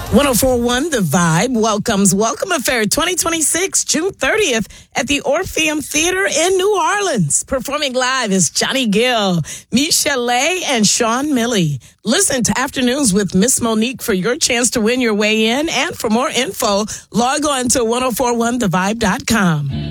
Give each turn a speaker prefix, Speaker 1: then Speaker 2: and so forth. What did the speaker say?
Speaker 1: 1041 The Vibe welcomes Welcome Affair 2026, June 30th at the Orpheum Theater in New Orleans. Performing live is Johnny Gill, Michelle, and Sean Milley. Listen to Afternoons with Miss Monique for your chance to win your way in. And for more info, log on to 1041thevibe.com.